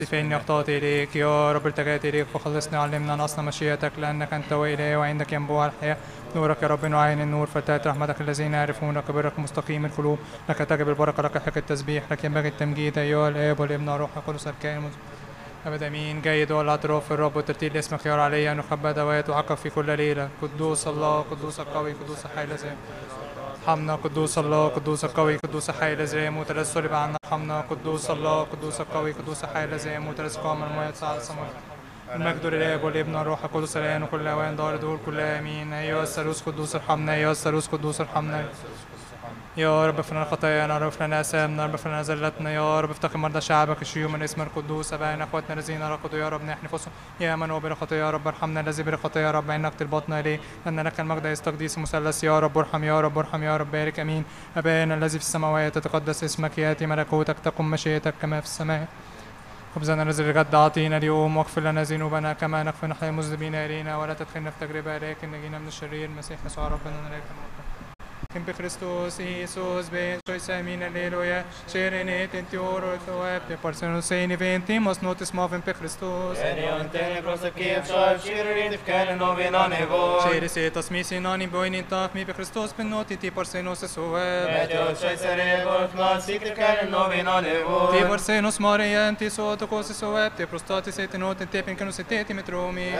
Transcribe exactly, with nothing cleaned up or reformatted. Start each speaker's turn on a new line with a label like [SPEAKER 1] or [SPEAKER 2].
[SPEAKER 1] فإني أخطأت إليك يا رب، التجأت إليك فخلصني، علمنا أن أصنع مشيئتك لأنك أنت وإلهي وعندك ينبوع الحياة. نورك يا رب نعين النور، فتاة رحمتك الذين يعرفونك، برك مستقيم القلوب، لك تجب البركة، لك حق التسبيح، لك ينبغي التمجيد أيها الآب والابن والروح القدس الكائن أبدا. أمين. جيد والاعتراف في الرب وترتيل اسمك يرى علي أن نخبى أدوات وعقب في كل ليلة. قدوس الله، قدوس القوي، قدوس الحي الذي ارحمنا. قدوس الله، قدوس القوي، قدوس الحي الذي يموت الذي صلب عنا ارحمنا. قدوس الله، قدوس القوي، قدوس الحي الذي يموت الذي قام من الموت صعد السماوات. المجد للآب والابن والروح القدس الآن وكل أوان دار دور كلها آمين. أيها الثالوث قدوس ارحمنا، أيها الثالوث قدوس ارحمنا. يا رب اغفر لنا خطايانا، اغفر لنا آثامنا، اغفر لنا زلتنا. يا رب افتقد مرضى شعبك الشيوخ من اسم القدوس. أبائنا اخواتنا الذين رقدوا يا رب نحن نفوسهم. يا من هو بلا خطايا يا رب ارحمنا، الذي بلا خطايا يا رب انك تربطنا اليه، لان لك المجد يستقديس مثلث. يا رب ارحم، يا رب ارحم، يا رب بارك. امين. أبائنا الذي في السماوات يتقدس اسمك، ياتي ملكوتك، تقم مشيئتك كما في السماء. خبزنا الذي الغد أعطينا اليوم، واغفر لنا ذنوبنا كما نغفر نحن المذنبين إلينا، ولا تدخلنا في تجربة لكن نجينا من الشرير. المسيح يسوع ربنا نلاك Kim pe Christus Iisus ben sois min alleluia serenet in tioro web de personus sein eventimos notis movem pe Christus
[SPEAKER 2] Enion tenebros kiev shav shirin ifkan novena nevo
[SPEAKER 1] Seres etas misin ani boin in taf mi pe Christus ben noti ti porsenos sueb
[SPEAKER 2] Meteo ceserebos masik ifkan novena nevo
[SPEAKER 1] Ti porsenos Maria anti soto cos sueb te prostatis et noten te pencanus et te metromi